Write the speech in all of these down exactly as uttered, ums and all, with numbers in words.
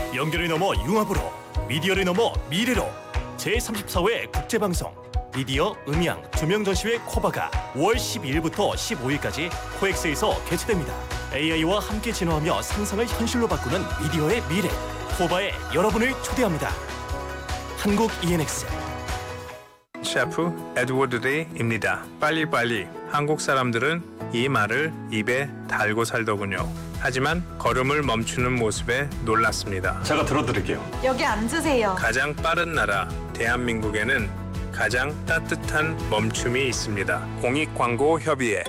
연결을 넘어 융합으로, 미디어를 넘어 미래로 제삼십사 회 국제방송 미디어 음향 조명전시회 코바가 오월 십이일부터 십오일까지 코엑스에서 개최됩니다. 에이아이와 함께 진화하며 상상을 현실로 바꾸는 미디어의 미래, 코바에 여러분을 초대합니다. 한국 이엔엑스. 셰프 에드워드 데이입니다. 빨리빨리. 한국 사람들은 이 말을 입에 달고 살더군요. 하지만 걸음을 멈추는 모습에 놀랐습니다. 제가 들어드릴게요. 여기 앉으세요. 가장 빠른 나라 대한민국에는 가장 따뜻한 멈춤이 있습니다. 공익광고협의회.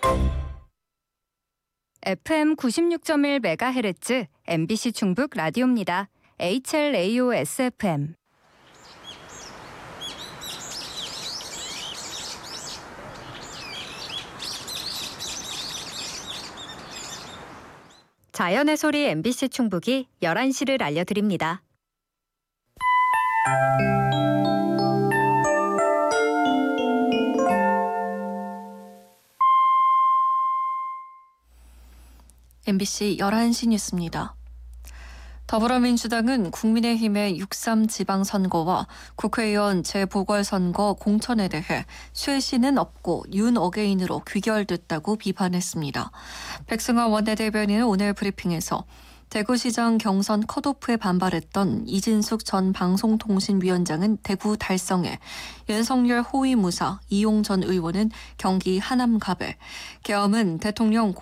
에프엠 구십육 점 일 메가헤르츠 엠비씨 충북 라디오입니다. 에이치엘에이오에스에프엠. 자연의 소리 엠비씨 충북이 열한 시를 알려드립니다. 엠비씨 열한 시 뉴스입니다. 더불어민주당은 국민의힘의 육삼 지방선거와 국회의원 재보궐선거 공천에 대해 쇄신은 없고 윤 어게인으로 귀결됐다고 비판했습니다. 백승화 원내대변인은 오늘 브리핑에서 대구시장 경선 컷오프에 반발했던 이진숙 전 방송통신위원장은 대구 달성에, 윤석열 호위무사 이용 전 의원은 경기 하남갑에, 계엄은 대통령